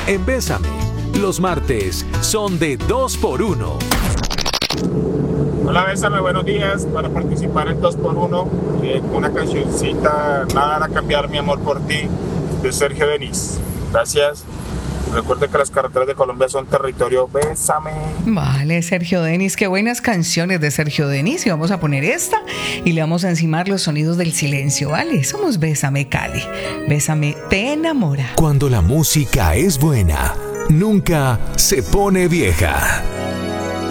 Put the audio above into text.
en Bésame. Los martes son de 2x1. Hola, Bésame, buenos días. Para participar en 2x1, con una cancioncita, Nada hará cambiar mi amor por ti, de Sergio Denis. Gracias. Recuerde que las carreteras de Colombia son territorio Bésame. Vale, Sergio Denis, qué buenas canciones de Sergio Denis. Y vamos a poner esta y le vamos a encimar los sonidos del silencio, ¿vale? Somos Bésame Cali. Bésame te enamora. Cuando la música es buena, nunca se pone vieja.